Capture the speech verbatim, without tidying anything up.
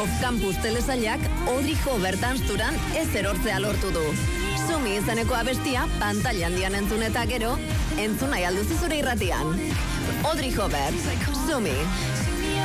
Off-campus telesailak Audrey Hopper dansturan ez erortzea lortu du. Sumi izeneko abestia pantaila handian entzun eta gero, entzun nahi alduzu zure irratian. Audrey Hopper, Sumi.